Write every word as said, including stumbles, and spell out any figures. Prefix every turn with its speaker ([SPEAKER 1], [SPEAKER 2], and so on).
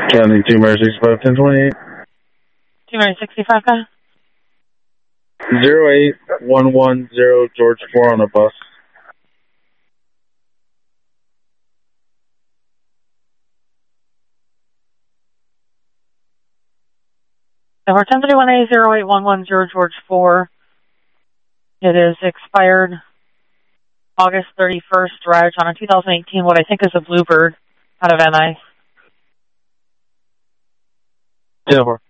[SPEAKER 1] County two Mary sixty-five, ten twenty-eight.
[SPEAKER 2] two Mary sixty-five, guy?
[SPEAKER 1] zero eight one one zero George four on a bus.
[SPEAKER 2] Over ten thirty-one A zero eight one one zero George four. It is expired August thirty-first, arrived on a two thousand eighteen, what I think is a Bluebird out of N I.
[SPEAKER 1] Yeah,